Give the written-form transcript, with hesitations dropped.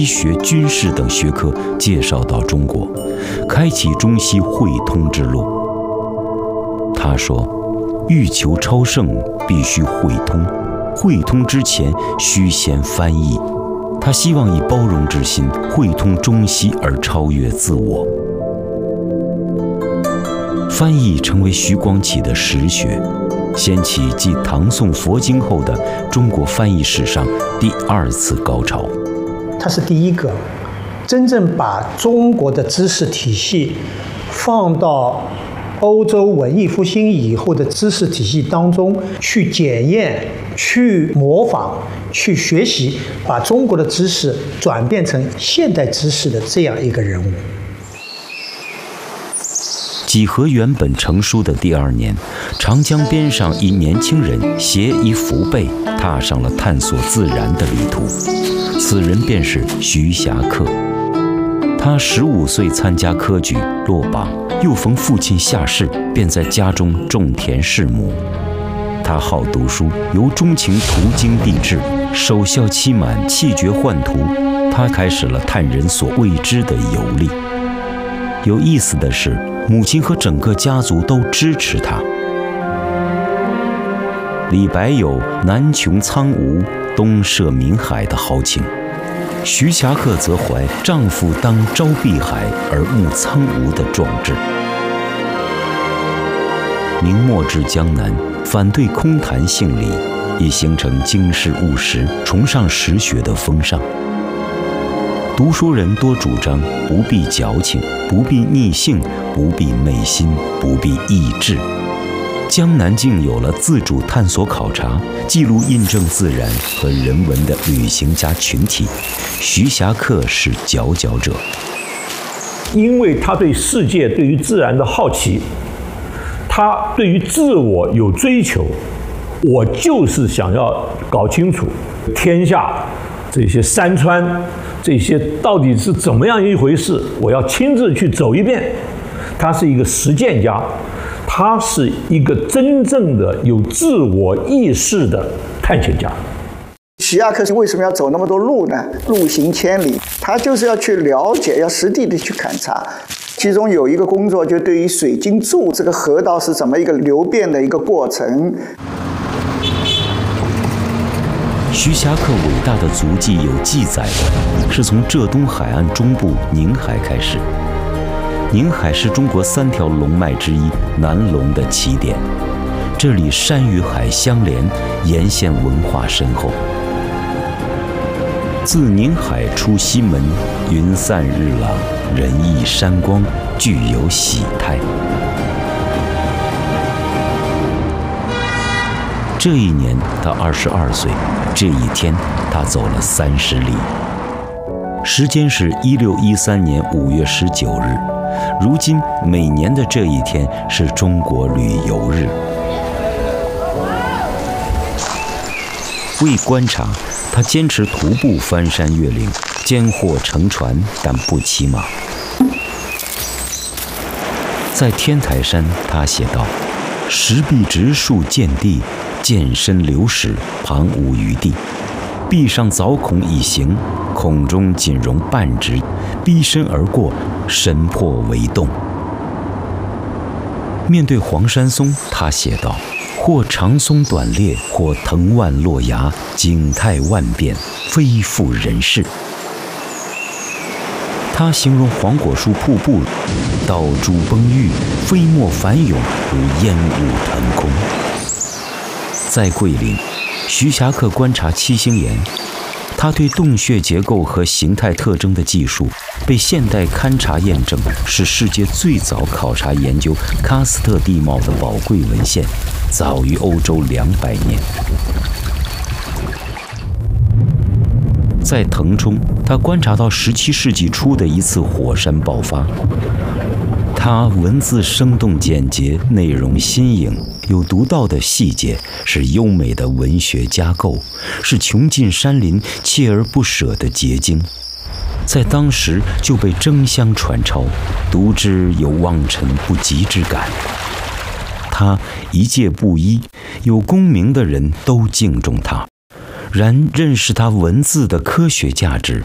医学、军事等学科介绍到中国，开启中西汇通之路。他说，欲求超胜，必须汇通，汇通之前须先翻译。他希望以包容之心汇通中西而超越自我。翻译成为徐光启的实学，掀起继唐宋佛经后的中国翻译史上第2次高潮。 他是第一个真正把中国的知识体系放到欧洲文艺复兴以后的知识体系当中去检验、去模仿、去学习，把中国的知识转变成现代知识的这样一个人物。 几何原本成书的第2年，长江边上一年轻人携一符被，踏上了探索自然的旅途。此人便是徐霞客。他15岁参加科举落榜，又逢父亲下世，便在家中种田试母。他好读书，由钟情途经地质，守孝期满，气绝宦途。他开始了探人所未知的游历。有意思的是，母亲和整个家族都支持他。李白有南穷苍梧，东涉岷海的豪情，徐霞客则怀丈夫当朝碧海而暮苍梧的壮志。明末至江南，反对空谈性理，已形成经世务实、崇尚实学的风尚。读书人多主张不必矫情，不必逆性，不必昧心，不必意志。江南竟有了自主探索考察、记录印证自然和人文的旅行家群体，徐霞客是佼佼者。 因为他对世界、对于自然的好奇，他对于自我有追求，我就是想要搞清楚天下这些山川，这些到底是怎么样一回事，我要亲自去走一遍。他是一个实践家，他是一个真正的有自我意识的探险家。 徐霞客为什么要走那么多路呢？路行千里，他就是要去了解，要实地的去勘察。其中有一个工作，就对于水晶柱这个河道是怎么一个流变的一个过程。 徐霞客伟大的足迹有记载的，是从浙东海岸中部宁海开始。宁海是中国3条龙脉之一南龙的起点，这里山与海相连，沿线文化深厚。自宁海出西门，云散日朗，人意山光，具有喜态。这一年他22岁，这一天他走了30里。时间是1613年5月19日，如今每年的这一天是中国旅游日。为观察，他坚持徒步翻山越岭，兼或乘船，但不骑马。在天台山，他写道：“石壁直树见地，剑身流矢，旁无余地。壁上凿孔已形，孔中仅容半指，逼身而过，神魄为动。”面对黄山松，他写道：“或长松短裂，或藤蔓落芽，景态万变，非复人世。”他形容黄果树瀑布，道珠崩玉，飞沫翻涌，如烟雾腾空。在桂林，徐霞客观察七星岩，他对洞穴结构和形态特征的技术被现代勘察验证，是世界最早考察研究喀斯特地貌的宝贵文献，早于欧洲200年。在腾冲，他观察到17世纪初的一次火山爆发。他文字生动简洁，内容新颖，有独到的细节，是优美的文学架构，是穷尽山林锲而不舍的结晶。在当时就被争相传抄，读之有望尘不及之感。他一介布衣，有功名的人都敬重他。然认识他文字的科学价值，